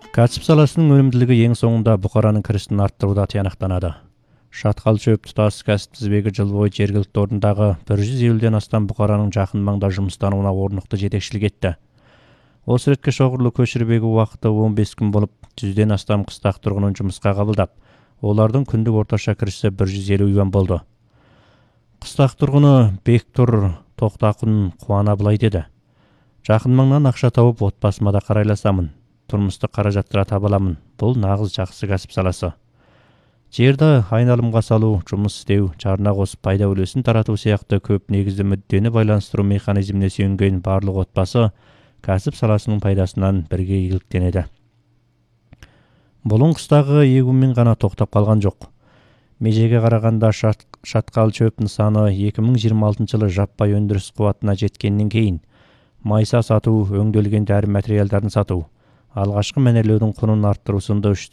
Кәсіп саласының өнімділігі ең соңында бұқараның кірісін арттыруда тиянақтанады. Шатқал шөп тұтас кәсіп тізбегі жыл бойы жергілікті орындағы 150-ден астам бұқараның жақын маңда жұмыстануына орнықты жетекшілік етті. Осы ретке шоғырлы көшірбегі уақыты 15 күн болып, 100-ден астам қыстақ тұрғынын жұмысқа қабылдап, олардың күндік орташа кірісі 150 юан болды. Қыстақ тұрғыны Бектұр Тоқтақұн қуана былай деді: жақын маңнан ақша тауып, отбасыма да қарайласамын. Тұрмысты қаражаттыра табаламын. Бұл нағыз жақсы кәсіп саласы. Жерді айналымға салу, жұмыс істеу, жарна қосып пайда үлесін тарату сияқты көп негізді мүддені байланыстыру механизміне сүйенген барлық отбасы кәсіп саласының пайдасынан бірге игіліктенеді. Бұлың қыстағы егумен ғана тоқтап қалған жоқ. Межеге қарағанда шатқал шөп нысаны 2026 жылы жаппай өндіріс қуатына жеткеннен кейін майса сату, өңделген дәрі материалдарын сату, алғашқы мәнерлеудің құнын арттыру сынды 3